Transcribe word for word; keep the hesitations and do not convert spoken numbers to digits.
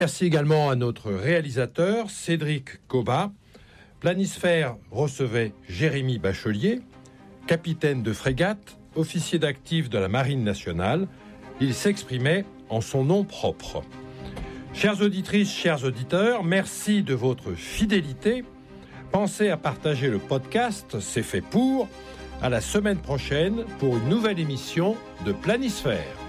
Merci également à notre réalisateur Cédric Cobat. Planisphère recevait Jérémy Bachelier, capitaine de frégate, officier d'actif de la Marine nationale. Il s'exprimait en son nom propre. Chères auditrices, chers auditeurs, merci de votre fidélité. Pensez à partager le podcast, c'est fait pour. À la semaine prochaine pour une nouvelle émission de Planisphère.